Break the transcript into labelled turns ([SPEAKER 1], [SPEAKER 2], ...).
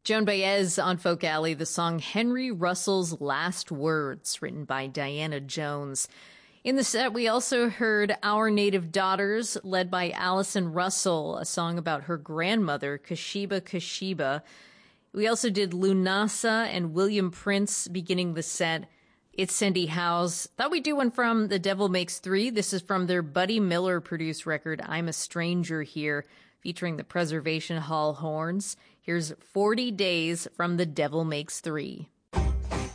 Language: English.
[SPEAKER 1] Joan Baez on Folk Alley, the song Henry Russell's Last Words, written by Diana Jones. In the set, we also heard Our Native Daughters, led by Allison Russell, a song about her grandmother, Kashiba Kashiba. We also did Lunasa and William Prince beginning the set. It's Cindy Howes. Thought we'd do one from The Devil Makes Three. This is from their Buddy Miller-produced record, I'm a Stranger Here, featuring the Preservation Hall Horns. Here's 40 Days from The Devil Makes Three.